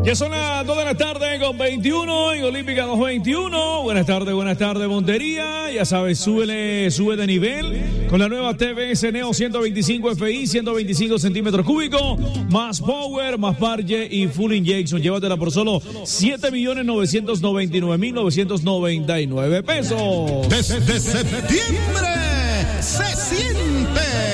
Ya son las 2 de la tarde con 21 en Olímpica 221. Buenas tardes, Montería. Ya sabes, sube de nivel con la nueva TVS Neo 125 FI, 125 centímetros cúbicos, más power, más parche y full injection. Llévatela por solo 7.999.999 pesos. Desde septiembre se siente